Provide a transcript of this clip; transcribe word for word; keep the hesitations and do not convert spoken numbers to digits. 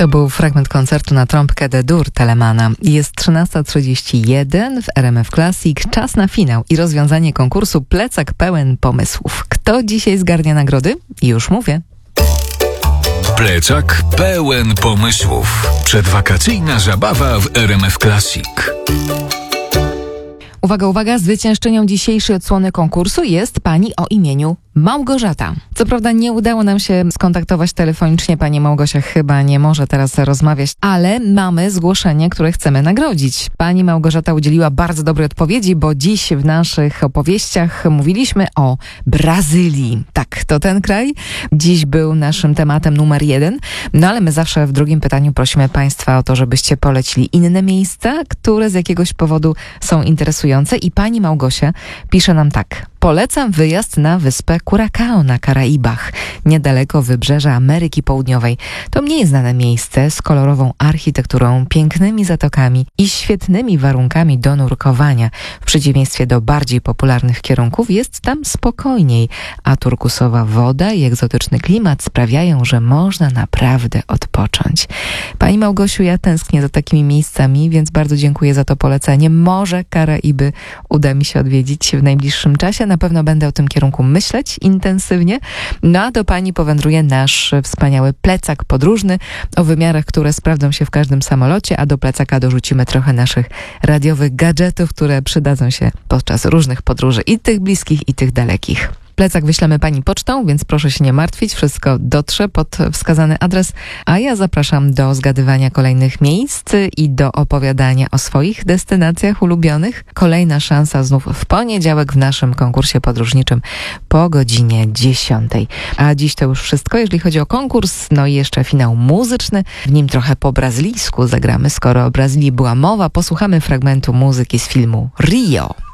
To był fragment koncertu na trąbkę D-dur Telemana. Jest trzynasta trzydzieści jeden w R M F Classic. Czas na finał i rozwiązanie konkursu Plecak pełen pomysłów. Kto dzisiaj zgarnia nagrody? Już mówię. Plecak pełen pomysłów. Przedwakacyjna zabawa w R M F Classic. Uwaga, uwaga, zwyciężczynią dzisiejszej odsłony konkursu jest pani o imieniu Małgorzata. Co prawda nie udało nam się skontaktować telefonicznie, pani Małgosia chyba nie może teraz rozmawiać, ale mamy zgłoszenie, które chcemy nagrodzić. Pani Małgorzata udzieliła bardzo dobrej odpowiedzi, bo dziś w naszych opowieściach mówiliśmy o Brazylii. Tak, to ten kraj dziś był naszym tematem numer jeden, no ale my zawsze w drugim pytaniu prosimy państwa o to, żebyście polecili inne miejsca, które z jakiegoś powodu są interesujące i pani Małgosia pisze nam tak. Polecam wyjazd na wyspę Curacao na Karaibach, niedaleko wybrzeża Ameryki Południowej. To mniej znane miejsce z kolorową architekturą, pięknymi zatokami i świetnymi warunkami do nurkowania. W przeciwieństwie do bardziej popularnych kierunków jest tam spokojniej, a turkusowa woda i egzotyczny klimat sprawiają, że można naprawdę odpocząć. Pani Małgosiu, ja tęsknię za takimi miejscami, więc bardzo dziękuję za to polecenie. Może Karaiby uda mi się odwiedzić w najbliższym czasie. Na pewno będę o tym kierunku myśleć intensywnie. No a do pani powędruje nasz wspaniały plecak podróżny o wymiarach, które sprawdzą się w każdym samolocie, a do plecaka dorzucimy trochę naszych radiowych gadżetów, które przydadzą się podczas różnych podróży i tych bliskich, i tych dalekich. Plecak wyślemy pani pocztą, więc proszę się nie martwić, wszystko dotrze pod wskazany adres, a ja zapraszam do zgadywania kolejnych miejsc i do opowiadania o swoich destynacjach ulubionych. Kolejna szansa znów w poniedziałek w naszym konkursie podróżniczym po godzinie dziesiątej. A dziś to już wszystko, jeżeli chodzi o konkurs, no i jeszcze finał muzyczny. W nim trochę po brazylijsku zagramy, skoro o Brazylii była mowa, posłuchamy fragmentu muzyki z filmu Rio.